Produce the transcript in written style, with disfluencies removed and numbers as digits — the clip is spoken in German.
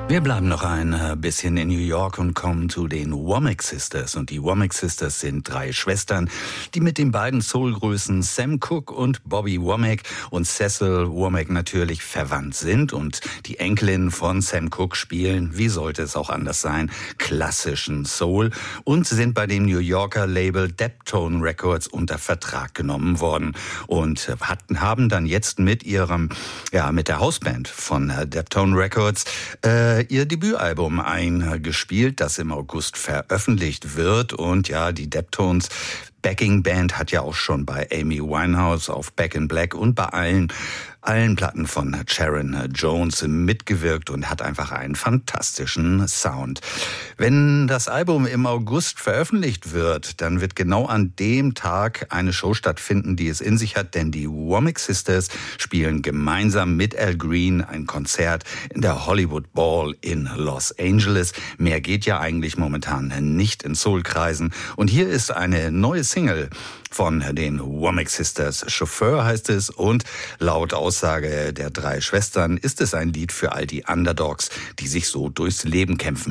Wir bleiben noch ein bisschen in New York und kommen zu den Womack Sisters. Und die Womack Sisters sind 3 Schwestern, die mit den beiden Soulgrößen Sam Cooke und Bobby Womack und Cecil Womack natürlich verwandt sind. Und die Enkelinnen von Sam Cooke spielen, wie sollte es auch anders sein, klassischen Soul und sind bei dem New Yorker Label Deptone Records unter Vertrag genommen worden und haben dann jetzt mit der Hausband von Deptone Records ihr Debütalbum eingespielt, das im August veröffentlicht wird. Und ja, die Deptones Backing Band hat ja auch schon bei Amy Winehouse auf Back in Black und bei allen Platten von Sharon Jones mitgewirkt und hat einfach einen fantastischen Sound. Wenn das Album im August veröffentlicht wird, dann wird genau an dem Tag eine Show stattfinden, die es in sich hat, denn die Womack Sisters spielen gemeinsam mit Al Green ein Konzert in der Hollywood Bowl in Los Angeles. Mehr geht ja eigentlich momentan nicht in Soulkreisen. Und hier ist eine neue Single von den Womack Sisters. Chauffeur heißt es, und laut Aussage der 3 Schwestern ist es ein Lied für all die Underdogs, die sich so durchs Leben kämpfen.